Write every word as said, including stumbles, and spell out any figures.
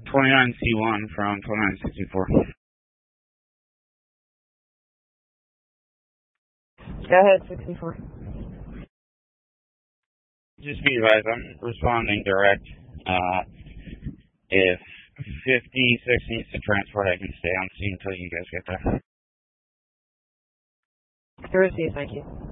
twenty-nine C one from twenty-nine sixty-four. Go ahead, sixty-four. Just be advised, I'm responding direct. Uh, if fifty-six needs to transport, I can stay on scene until you guys get there. Receive, thank you.